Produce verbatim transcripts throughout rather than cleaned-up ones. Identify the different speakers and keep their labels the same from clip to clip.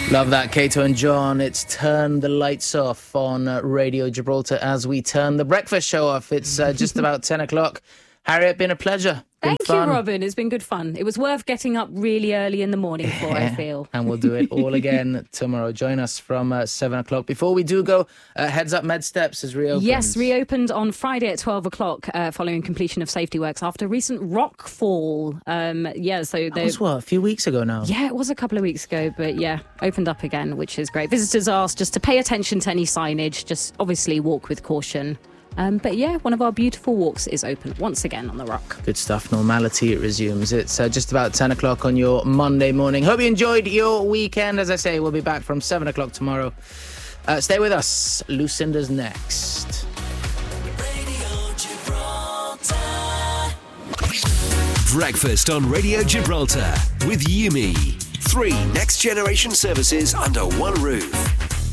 Speaker 1: Love that, Kato and John. It's Turn the Lights Off on uh, Radio Gibraltar as we turn the breakfast show off. It's uh, just about ten o'clock. Harriet, been a pleasure. Been
Speaker 2: Thank
Speaker 1: fun.
Speaker 2: you, Robin. It's been good fun. It was worth getting up really early in the morning for, I feel.
Speaker 1: And we'll do it all again tomorrow. Join us from uh, seven o'clock. Before we do go, uh, Heads Up Med Steps has reopened.
Speaker 2: Yes, reopened on Friday at twelve o'clock uh, following completion of safety works after recent rock fall. Um, yeah, so
Speaker 1: That was what, a few weeks ago now?
Speaker 2: Yeah, it was a couple of weeks ago, but yeah, opened up again, which is great. Visitors are asked just to pay attention to any signage, just obviously walk with caution. Um, but yeah, one of our beautiful walks is open once again on the Rock.
Speaker 1: Good stuff. Normality resumes. It's uh, just about ten o'clock on your Monday morning. Hope you enjoyed your weekend. As I say, we'll be back from seven o'clock tomorrow. Uh, stay with us. Lucinda's next.
Speaker 3: Radio Gibraltar.
Speaker 4: Breakfast on Radio Gibraltar with Yumi. Three next generation services under one roof.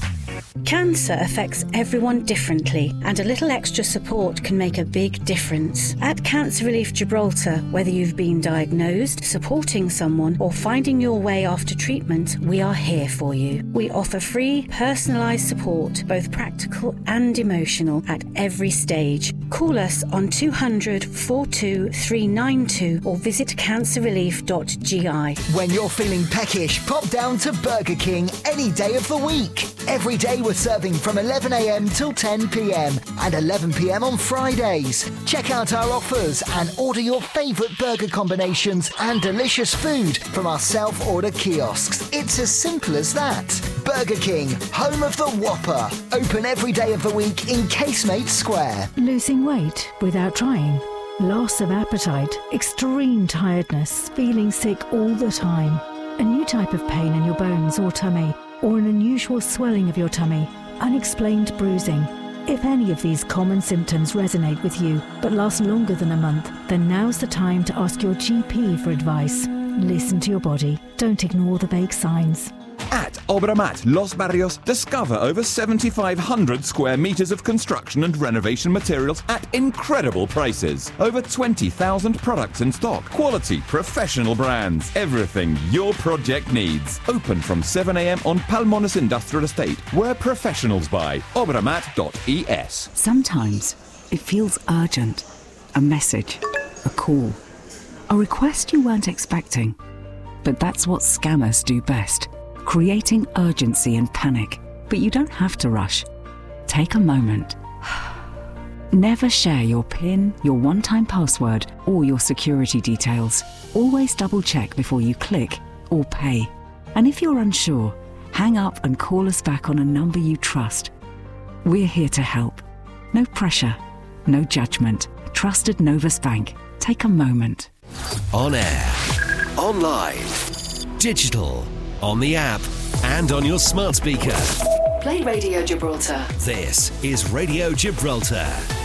Speaker 5: Cancer affects everyone differently, and a little extra support can make a big difference. At Cancer Relief Gibraltar, whether you've been diagnosed, supporting someone, or finding your way after treatment, we are here for you. We offer free, personalised support, both practical and emotional, at every stage. Call us on two hundred, four two three nine two or visit cancer relief dot g i.
Speaker 6: When you're feeling peckish, pop down to Burger King any day of the week. Every day we're serving from eleven a.m. till ten p.m. and eleven p.m. on Fridays. Check out our offers and order your favourite burger combinations and delicious food from our self-order kiosks. It's as simple as that. Burger King, home of the Whopper. Open every day of the week in Casemate Square.
Speaker 7: Losing weight without trying. Loss of appetite. Extreme tiredness. Feeling sick all the time. A new type of pain in your bones or tummy. Or an unusual swelling of your tummy. Unexplained bruising. If any of these common symptoms resonate with you but last longer than a month, then now's the time to ask your G P for advice. Listen to your body. Don't ignore the vague signs.
Speaker 8: At Obramat Los Barrios, discover over seventy-five hundred square metres of construction and renovation materials at incredible prices. Over twenty thousand products in stock. Quality, professional brands. Everything your project needs. Open from seven a.m. on Palmonis Industrial Estate, where professionals buy. obramat dot e s.
Speaker 9: Sometimes it feels urgent. A message, a call, a request you weren't expecting. But that's what scammers do best. Creating urgency and panic. But you don't have to rush. Take a moment. Never share your PIN, your one-time password, or your security details. Always double-check before you click or pay. And if you're unsure, hang up and call us back on a number you trust. We're here to help. No pressure, no judgment. Trusted Novus Bank. Take a moment.
Speaker 4: On air, online, digital, on the app, and on your smart speaker.
Speaker 10: Play Radio Gibraltar.
Speaker 4: This is Radio Gibraltar.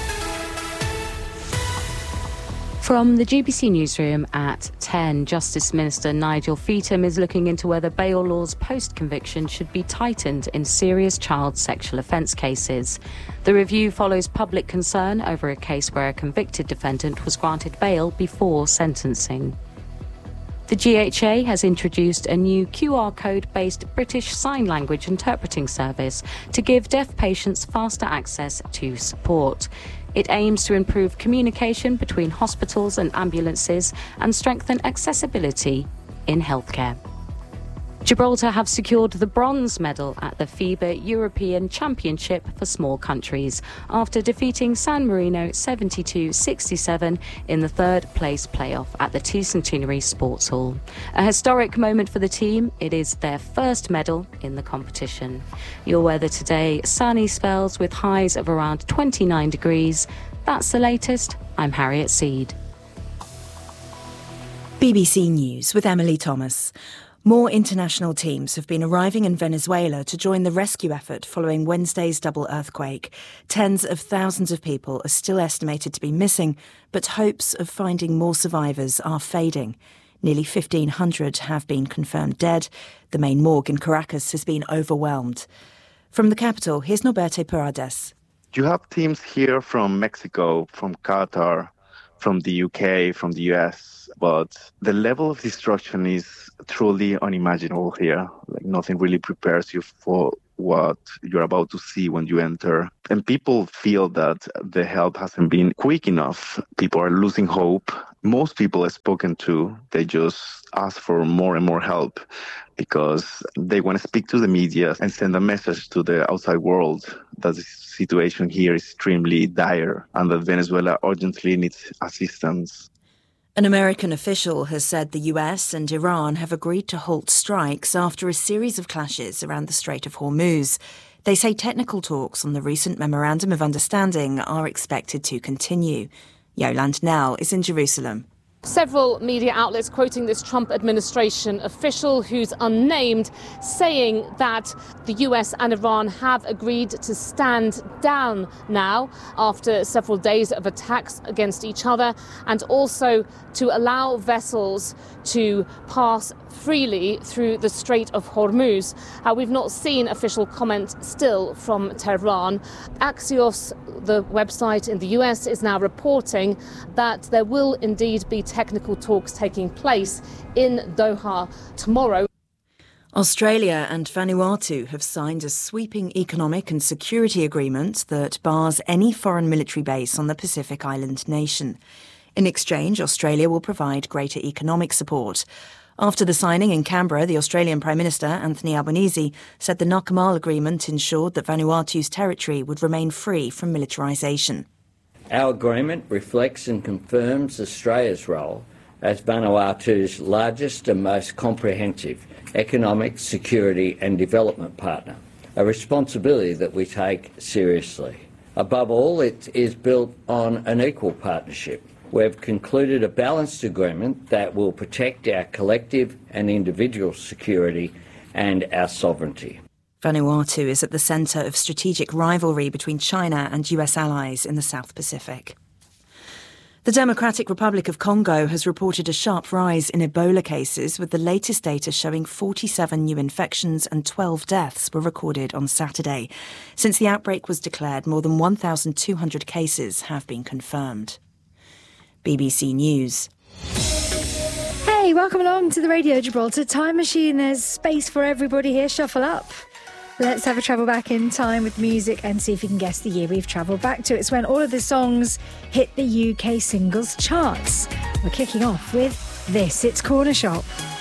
Speaker 2: From the G B C newsroom at ten, Justice Minister Nigel Feetham is looking into whether bail laws post-conviction should be tightened in serious child sexual offence cases. The review follows public concern over a case where a convicted defendant was granted bail before sentencing. The G H A has introduced a new Q R code-based British Sign Language interpreting service to give deaf patients faster access to support. It aims to improve communication between hospitals and ambulances and strengthen accessibility in healthcare. Gibraltar have secured the bronze medal at the FIBA European Championship for small countries after defeating San Marino seventy-two sixty-seven in the third place playoff at the T-Centenary Sports Hall. A historic moment for the team. It is their first medal in the competition. Your weather today, sunny spells with highs of around twenty-nine degrees. That's the latest. I'm Harriet Seed.
Speaker 11: B B C News with Emily Thomas. More international teams have been arriving in Venezuela to join the rescue effort following Wednesday's double earthquake. Tens of thousands of people are still estimated to be missing, but hopes of finding more survivors are fading. Nearly fifteen hundred have been confirmed dead. The main morgue in Caracas has been overwhelmed. From the capital, here's Norberto Parades.
Speaker 12: You have teams here from Mexico, from Qatar, from the U K, from the U S, but the level of destruction is truly unimaginable here. Like, Nothing really prepares you for what you're about to see when you enter. And people feel that the help hasn't been quick enough. People are losing hope. Most people I've spoken to, they just ask for more and more help because they want to speak to the media and send a message to the outside world that the situation here is extremely dire and that Venezuela urgently needs assistance.
Speaker 11: An American official has said the U S and Iran have agreed to halt strikes after a series of clashes around the Strait of Hormuz. They say technical talks on the recent Memorandum of Understanding are expected to continue. Yolande Knell is in Jerusalem.
Speaker 13: Several media outlets quoting this Trump administration official, who's unnamed, saying that the U S and Iran have agreed to stand down now after several days of attacks against each other, and also to allow vessels to pass freely through the Strait of Hormuz. Uh, we've not seen official comment still from Tehran. Axios, the website in the U S, is now reporting that there will indeed be technical talks taking place in Doha tomorrow.
Speaker 11: Australia and Vanuatu have signed a sweeping economic and security agreement that bars any foreign military base on the Pacific island nation. In exchange, Australia will provide greater economic support. After the signing in Canberra, the Australian Prime Minister, Anthony Albanese, said the Nakamal Agreement ensured that Vanuatu's territory would remain free from militarisation.
Speaker 14: Our agreement reflects and confirms Australia's role as Vanuatu's largest and most comprehensive economic, security and development partner, a responsibility that we take seriously. Above all, it is built on an equal partnership. We've concluded a balanced agreement that will protect our collective and individual security and our sovereignty.
Speaker 11: Vanuatu is at the centre of strategic rivalry between China and U S allies in the South Pacific. The Democratic Republic of Congo has reported a sharp rise in Ebola cases, with the latest data showing forty-seven new infections and twelve deaths were recorded on Saturday. Since the outbreak was declared, more than one thousand two hundred cases have been confirmed. B B C News.
Speaker 15: Hey, welcome along to the Radio Gibraltar Time Machine. There's space for everybody here. Shuffle up. Let's have a travel back in time with music and see if you can guess the year we've travelled back to. It's when all of the songs hit the U K singles charts. We're kicking off with this. It's Corner Shop.